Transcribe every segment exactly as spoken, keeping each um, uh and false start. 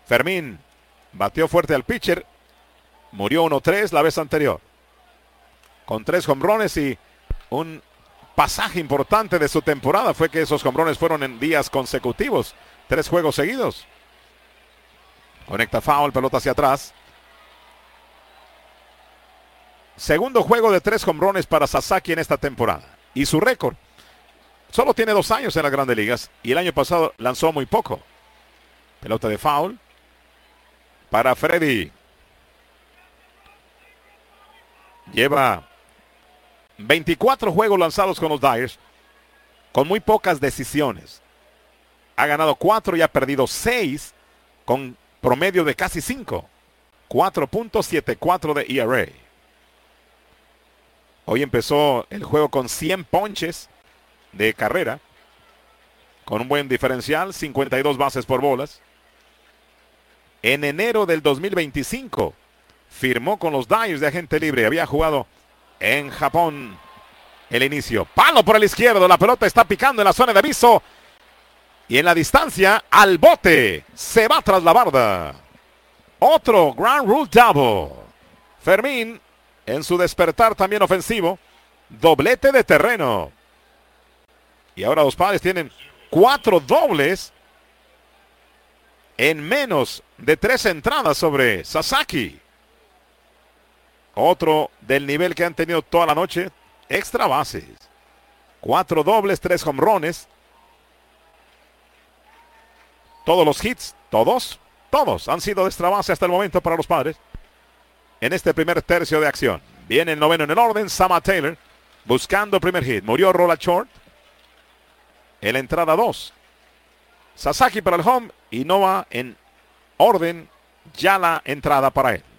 Fermín batió fuerte al pitcher. Murió uno tres la vez anterior. Con tres jonrones y un pasaje importante de su temporada fue que esos jonrones fueron en días consecutivos. Tres juegos seguidos. Conecta foul, pelota hacia atrás. Segundo juego de tres jonrones para Sasaki en esta temporada. Y su récord. Solo tiene dos años en las Grandes Ligas. Y el año pasado lanzó muy poco. Pelota de foul. Para Freddy. Lleva veinticuatro juegos lanzados con los Dyers. Con muy pocas decisiones. Ha ganado cuatro y ha perdido seis. Con promedio de casi cinco. cuatro punto setenta y cuatro de E R A. Hoy empezó el juego con cien ponches de carrera. Con un buen diferencial, cincuenta y dos bases por bolas. En enero del dos mil veinticinco firmó con los Dyers de agente libre. Había jugado en Japón el inicio. Palo por el izquierdo. La pelota está picando en la zona de aviso. Y en la distancia, al bote. Se va tras la barda. Otro Grand Rule Double. Fermín, en su despertar también ofensivo. Doblete de terreno. Y ahora los Padres tienen cuatro dobles en menos de tres entradas sobre Sasaki. Otro del nivel que han tenido toda la noche. Extra bases. Cuatro dobles, tres jonrones. Todos los hits, todos, todos han sido de extra base hasta el momento para los Padres. En este primer tercio de acción. Viene el noveno en el orden. Sama Taylor buscando el primer hit. Murió rola short. En la entrada dos. Sasaki para el home. Y no va en orden ya la entrada para él.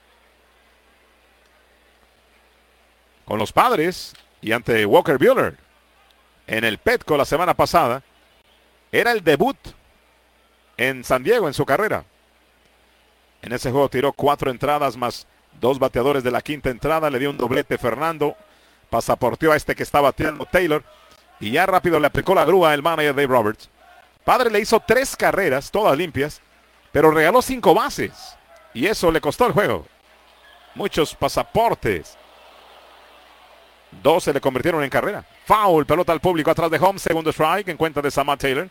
Con los Padres y ante Walker Buehler en el Petco la semana pasada. Era el debut en San Diego en su carrera. En ese juego tiró cuatro entradas más dos bateadores de la quinta entrada. Le dio un doblete Fernando. Pasaporteó a este que está bateando Taylor. Y ya rápido le aplicó la grúa el manager Dave Roberts. Padre le hizo tres carreras, todas limpias, pero regaló cinco bases. Y eso le costó el juego. Muchos pasaportes. Dos se le convirtieron en carrera. Foul, pelota al público atrás de home. Segundo strike en cuenta de Sama Taylor.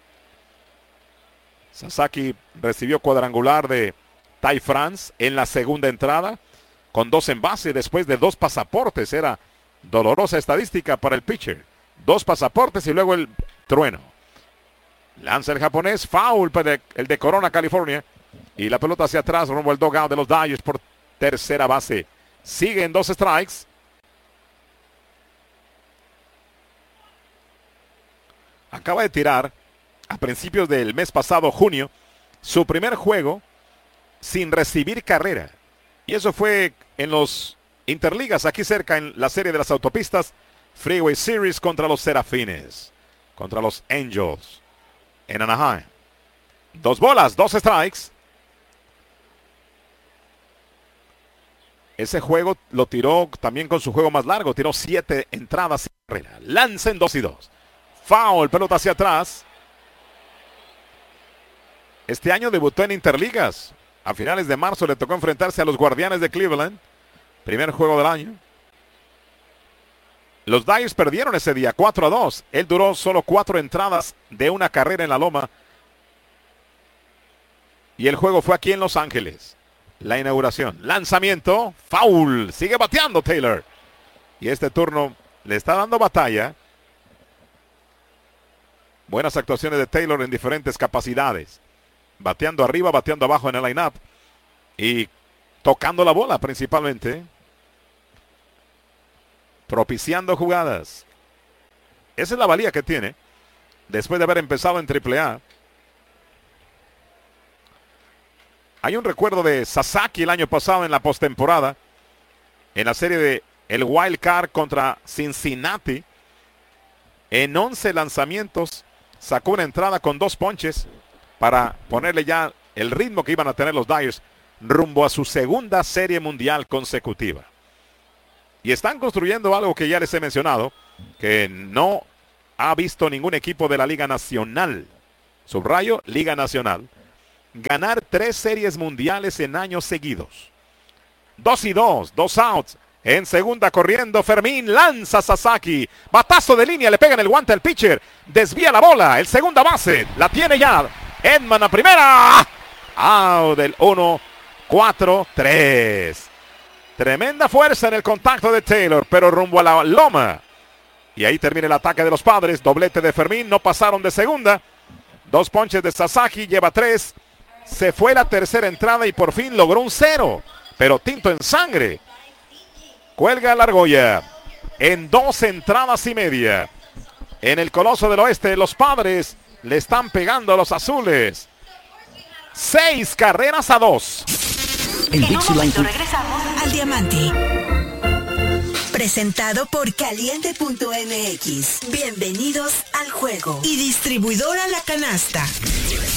Sasaki recibió cuadrangular de Ty France en la segunda entrada. Con dos en base después de dos pasaportes. Era dolorosa estadística para el pitcher. Dos pasaportes y luego el trueno. Lanza el japonés. Foul para el de Corona, California. Y la pelota hacia atrás rumbo al dugout de los Dodgers por tercera base. Siguen dos strikes. Acaba de tirar a principios del mes pasado, junio, su primer juego sin recibir carrera. Y eso fue en los Interligas, aquí cerca en la serie de las autopistas Freeway Series contra los Serafines, contra los Angels en Anaheim. Dos bolas, dos strikes. Ese juego lo tiró también con su juego más largo, tiró siete entradas sin carrera. Lancen dos y dos. Foul, pelota hacia atrás. Este año debutó en Interligas. A finales de marzo le tocó enfrentarse a los Guardianes de Cleveland. Primer juego del año. Los Dyers perdieron ese día cuatro a dos. Él duró solo cuatro entradas de una carrera en la loma. Y el juego fue aquí en Los Ángeles. La inauguración. Lanzamiento. Foul. Sigue bateando Taylor. Y este turno le está dando batalla. Buenas actuaciones de Taylor en diferentes capacidades. Bateando arriba, bateando abajo en el line-up. Y tocando la bola principalmente. Propiciando jugadas. Esa es la valía que tiene. Después de haber empezado en triple A. Hay un recuerdo de Sasaki el año pasado en la postemporada. En la serie de el Wild Card contra Cincinnati. En once lanzamientos. Sacó una entrada con dos ponches para ponerle ya el ritmo que iban a tener los Dyers rumbo a su segunda serie mundial consecutiva. Y están construyendo algo que ya les he mencionado, que no ha visto ningún equipo de la Liga Nacional. Subrayo, Liga Nacional. ganar tres series mundiales en años seguidos. Dos y dos, dos outs. En segunda corriendo Fermín, lanza Sasaki. Batazo de línea, le pega en el guante al pitcher. Desvía la bola, el segunda base. La tiene ya Edman a primera. Out del uno, cuatro, tres. Tremenda fuerza en el contacto de Taylor, pero rumbo a la loma. Y ahí termina el ataque de los Padres. Doblete de Fermín, no pasaron de segunda. Dos ponches de Sasaki, lleva tres. Se fue la tercera entrada y por fin logró un cero. Pero tinto en sangre. Cuelga la argolla. En dos entradas y media. En el Coloso del Oeste, los Padres le están pegando a los azules. Seis carreras a dos. En un momento regresamos al Diamante. Presentado por Caliente punto M X. Bienvenidos al juego. Y distribuidora La Canasta.